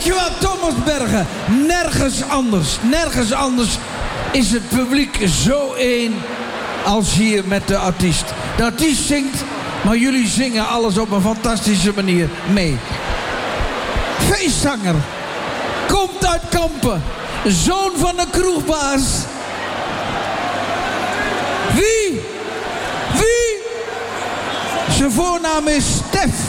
Dankjewel, Thomas Bergen. Nergens anders is het publiek zo één als hier met de artiest. De artiest zingt, maar jullie zingen alles op een fantastische manier mee. Feestzanger. Komt uit Kampen. Zoon van een kroegbaas. Wie? Zijn voornaam is Stef.